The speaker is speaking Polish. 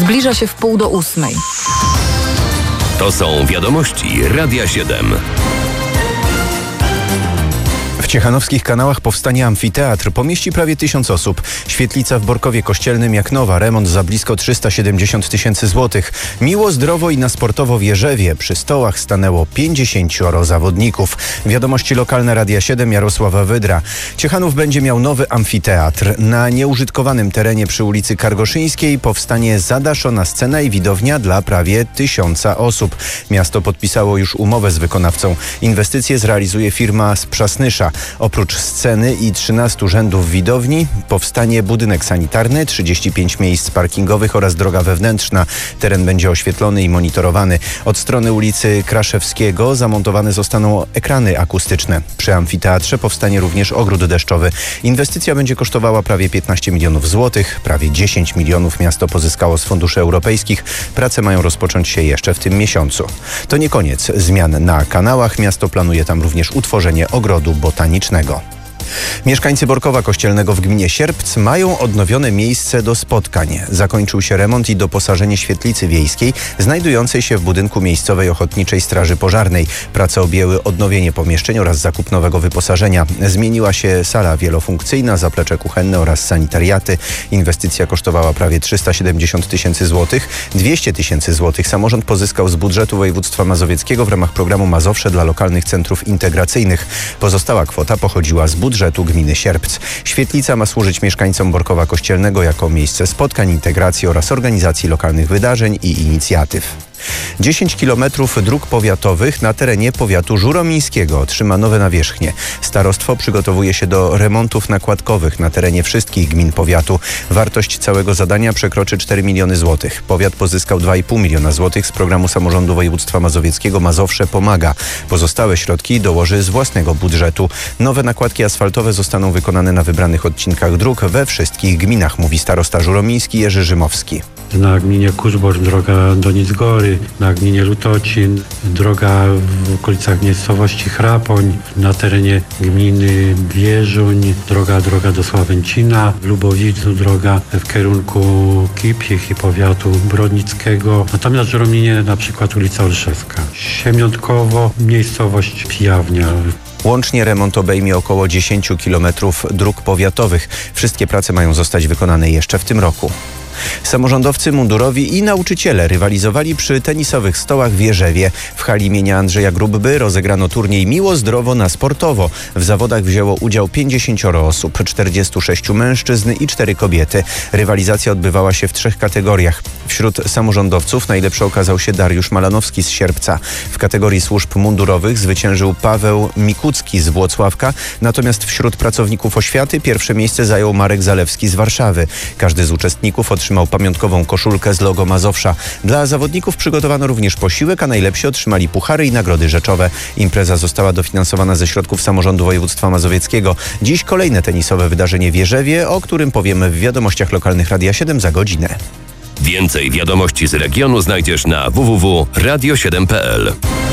Zbliża się 7:30. To są wiadomości Radia 7. W ciechanowskich Kanałach powstanie amfiteatr. Pomieści prawie 1000 osób. Świetlica w Borkowie Kościelnym jak nowa. Remont za blisko 370 000 złotych. Miło, zdrowo i na sportowo w Jerzewie. Przy stołach stanęło 50 zawodników. Wiadomości lokalne Radia 7, Jarosława Wydra. Ciechanów będzie miał nowy amfiteatr. Na nieużytkowanym terenie przy ulicy Kargoszyńskiej powstanie zadaszona scena i widownia dla prawie 1000 osób. Miasto podpisało już umowę z wykonawcą. Inwestycje zrealizuje firma z Przasnysza. Oprócz sceny i 13 rzędów widowni powstanie budynek sanitarny, 35 miejsc parkingowych oraz droga wewnętrzna. Teren będzie oświetlony i monitorowany. Od strony ulicy Kraszewskiego zamontowane zostaną ekrany akustyczne. Przy amfiteatrze powstanie również ogród deszczowy. Inwestycja będzie kosztowała prawie 15 milionów złotych. Prawie 10 milionów miasto pozyskało z funduszy europejskich. Prace mają rozpocząć się jeszcze w tym miesiącu. To nie koniec zmian na kanałach. Miasto planuje tam również utworzenie ogrodu botanicznego. Mieszkańcy Borkowa Kościelnego w gminie Sierpc mają odnowione miejsce do spotkań. Zakończył się remont i doposażenie świetlicy wiejskiej znajdującej się w budynku miejscowej Ochotniczej Straży Pożarnej. Prace objęły odnowienie pomieszczeń oraz zakup nowego wyposażenia. Zmieniła się sala wielofunkcyjna, zaplecze kuchenne oraz sanitariaty. Inwestycja kosztowała prawie 370 000 złotych. 200 000 złotych samorząd pozyskał z budżetu województwa mazowieckiego w ramach programu Mazowsze dla lokalnych centrów integracyjnych. Pozostała kwota pochodziła z budżetu gminy Sierpc. Świetlica ma służyć mieszkańcom Borkowa Kościelnego jako miejsce spotkań, integracji oraz organizacji lokalnych wydarzeń i inicjatyw. 10 kilometrów dróg powiatowych na terenie powiatu żuromińskiego otrzyma nowe nawierzchnie. Starostwo przygotowuje się do remontów nakładkowych na terenie wszystkich gmin powiatu. Wartość całego zadania przekroczy 4 miliony złotych. Powiat pozyskał 2,5 miliona złotych z programu samorządu województwa mazowieckiego Mazowsze Pomaga. Pozostałe środki dołoży z własnego budżetu. Nowe nakładki asfaltowe zostaną wykonane na wybranych odcinkach dróg we wszystkich gminach, mówi starosta żuromiński Jerzy Rzymowski. Na gminie Kurzborn droga do Nicgory, na gminie Lutocin droga w okolicach miejscowości Chrapoń, na terenie gminy Wierzuń droga do Sławęcina, w Lubowicu droga w kierunku Kipich i powiatu brodnickiego, natomiast w Żurominie na przykład ulica Olszewska. Siemiątkowo miejscowość Pijawnia. Łącznie remont obejmie około 10 kilometrów dróg powiatowych. Wszystkie prace mają zostać wykonane jeszcze w tym roku. Samorządowcy mundurowi i nauczyciele rywalizowali przy tenisowych stołach w Jerzewie. W hali imienia Andrzeja Grubby rozegrano turniej Miło, zdrowo na sportowo. W zawodach wzięło udział 50 osób, 46 mężczyzn i 4 kobiety. Rywalizacja odbywała się w 3 kategoriach. Wśród samorządowców najlepszy okazał się Dariusz Malanowski z Sierpca. W kategorii służb mundurowych zwyciężył Paweł Mikucki z Włocławka, natomiast wśród pracowników oświaty pierwsze miejsce zajął Marek Zalewski z Warszawy. Każdy z uczestników otrzymał pamiątkową koszulkę z logo Mazowsza. Dla zawodników przygotowano również posiłek, a najlepsi otrzymali puchary i nagrody rzeczowe. Impreza została dofinansowana ze środków samorządu województwa mazowieckiego. Dziś kolejne tenisowe wydarzenie w Jerzewie, o którym powiemy w wiadomościach lokalnych Radia 7 za godzinę. Więcej wiadomości z regionu znajdziesz na www.radio7.pl.